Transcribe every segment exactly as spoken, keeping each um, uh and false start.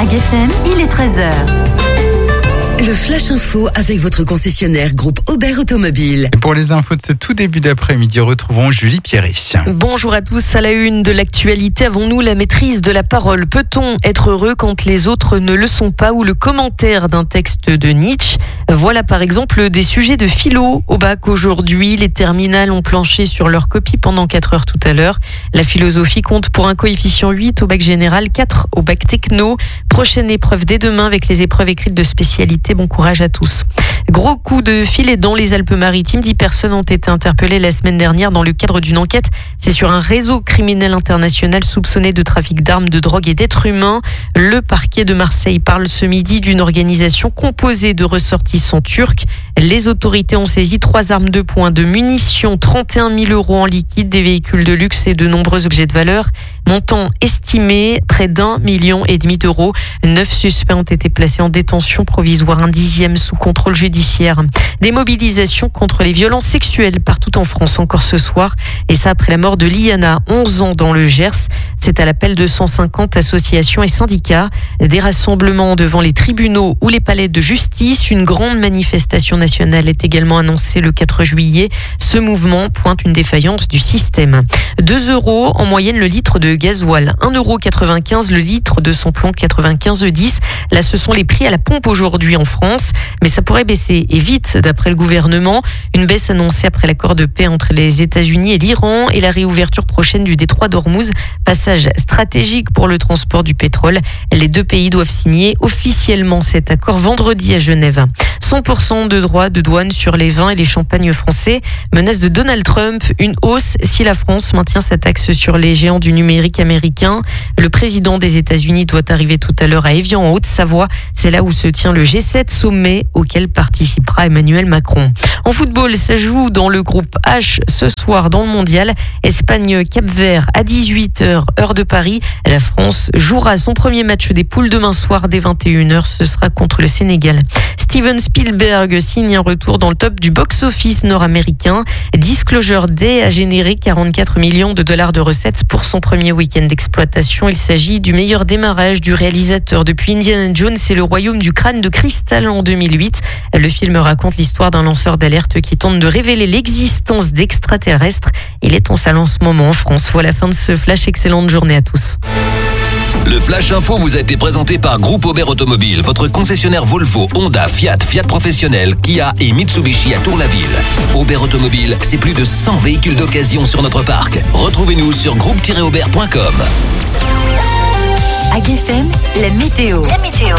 F M, il est treize heures. Le Flash Info avec votre concessionnaire groupe Aubert Automobile. Et pour les infos de ce tout début d'après-midi, retrouvons Julie Pierret. Bonjour à tous. À la une de l'actualité, avons-nous la maîtrise de la parole? Peut-on être heureux quand les autres ne le sont pas? Ou le commentaire d'un texte de Nietzsche? Voilà par exemple des sujets de philo au bac aujourd'hui. Les terminales ont planché sur leur copie pendant quatre heures tout à l'heure. La philosophie compte pour un coefficient huit au bac général, quatre au bac techno. Prochaine épreuve dès demain avec les épreuves écrites de spécialité. Bon courage à tous. Gros coup de filet dans les Alpes-Maritimes. Dix personnes ont été interpellées la semaine dernière dans le cadre d'une enquête. C'est sur un réseau criminel international soupçonné de trafic d'armes, de drogue et d'êtres humains. Le parquet de Marseille parle ce midi d'une organisation composée de ressortissants turcs. Les autorités ont saisi trois armes de poing, de munitions, trente et un mille euros en liquide, des véhicules de luxe et de nombreux objets de valeur. Montant estimé près d'un million et demi d'euros. Neuf suspects ont été placés en détention provisoire, un dixième sous contrôle judiciaire. Des mobilisations contre les violences sexuelles partout en France encore ce soir. Et ça après la mort de Liana, onze ans dans le Gers. C'est à l'appel de cent cinquante associations et syndicats. Des rassemblements devant les tribunaux ou les palais de justice. Une grande manifestation nationale est également annoncée le quatre juillet. Ce mouvement pointe une défaillance du système. deux euros en moyenne le litre de gasoil. un euro quatre-vingt-quinze le litre de samplon quatre-vingt-quinze dix. Là, ce sont les prix à la pompe aujourd'hui en France. Mais ça pourrait baisser et vite d'après le gouvernement. Une baisse annoncée après l'accord de paix entre les États-Unis et l'Iran et la réouverture prochaine du détroit d'Ormuz. Passage stratégique pour le transport du pétrole. Les deux pays doivent signer officiellement cet accord vendredi à Genève. cent pour cent de droits de douane sur les vins et les champagnes français. Menace de Donald Trump, une hausse si la France maintient sa taxe sur les géants du numérique américain. Le président des États-Unis doit arriver tout à l'heure à Évian en Haute-Savoie. C'est là où se tient le G sept sommet auquel participera Emmanuel Macron. En football, ça joue dans le groupe H ce soir dans le mondial. Espagne-Cap-Vert à dix-huit heures, heure de Paris. La France jouera son premier match des poules demain soir dès vingt et une heures. Ce sera contre le Sénégal. Steven Spielberg signe un retour dans le top du box-office nord-américain. Disclosure Day a généré quarante-quatre millions de dollars de recettes pour son premier week-end d'exploitation. Il s'agit du meilleur démarrage du réalisateur depuis Indiana Jones et le royaume du crâne de cristal en deux mille huit. Le film raconte l'histoire d'un lanceur d'alerte qui tente de révéler l'existence d'extraterrestres. Il est en salle en ce moment en France. Voilà la fin de ce flash. Excellente journée à tous. Le Flash Info vous a été présenté par Groupe Aubert Automobile, votre concessionnaire Volvo, Honda, Fiat, Fiat Professionnel, Kia et Mitsubishi à Tour-la-Ville. Aubert Automobile, c'est plus de cent véhicules d'occasion sur notre parc. Retrouvez-nous sur groupe tiret aubert point com. A G F M, la météo. La météo.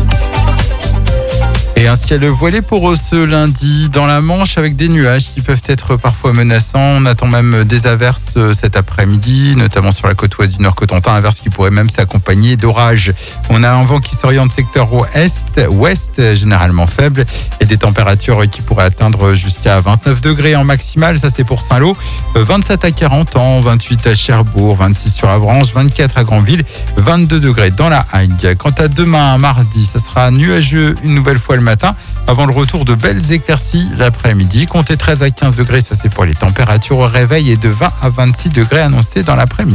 Et un ciel voilé pour eux ce lundi dans la Manche avec des nuages qui peuvent être parfois menaçants. On attend même des averses cet après-midi, notamment sur la côte ouest du Nord-Cotentin, averses qui pourraient même s'accompagner d'orages. On a un vent qui s'oriente secteur ouest, ouest généralement faible et des températures qui pourraient atteindre jusqu'à vingt-neuf degrés en maximal. Ça c'est pour Saint-Lô, vingt-sept à Carentan, vingt-huit à Cherbourg, vingt-six sur Avranches, vingt-quatre à Granville, vingt-deux degrés dans la Hague. Quant à demain, mardi, ça sera nuageux une nouvelle fois le matin, avant le retour de belles éclaircies l'après-midi. Comptez treize à quinze degrés, ça c'est pour les températures au réveil, et de vingt à vingt-six degrés annoncés dans l'après-midi.